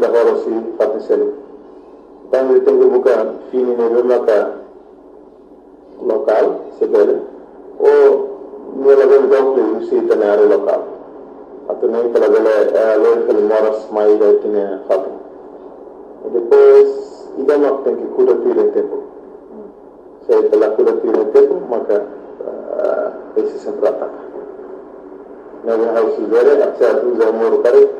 lavoro si fatti seli. Quando tengo buka fini ne maka local sebele o ne la ben donc si tenere local. Atene que la vele que moras mai da tine fatto. E depois idama tem que cura pile tempo. Se pela cura pile tempo maka esse sempre ataca. Nós vamos ver a certo usar o muro para